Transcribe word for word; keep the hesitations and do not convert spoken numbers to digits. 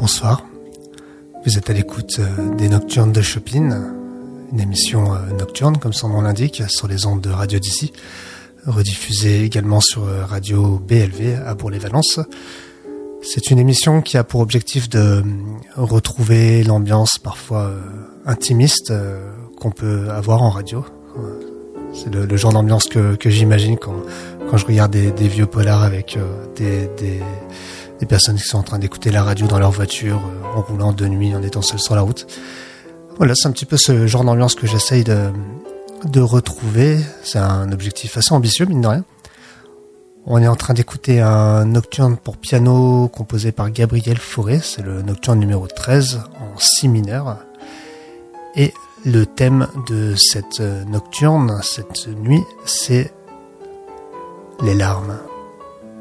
Bonsoir, vous êtes à l'écoute des Nocturnes de Chopin, une émission nocturne comme son nom l'indique sur les ondes de Radio d'ici, rediffusée également sur Radio B L V à Bourg-les-Valences. C'est une émission qui a pour objectif de retrouver l'ambiance parfois intimiste qu'on peut avoir en radio. C'est le, le genre d'ambiance que, que j'imagine quand, quand je regarde des, des vieux polars avec des, des, des personnes qui sont en train d'écouter la radio dans leur voiture, en roulant de nuit, en étant seul sur la route. Voilà, c'est un petit peu ce genre d'ambiance que j'essaye de, de retrouver. C'est un objectif assez ambitieux, mine de rien. On est en train d'écouter un nocturne pour piano composé par Gabriel Fauré. C'est le nocturne numéro treize en si mineur. Et le thème de cette nocturne, cette nuit, c'est les larmes.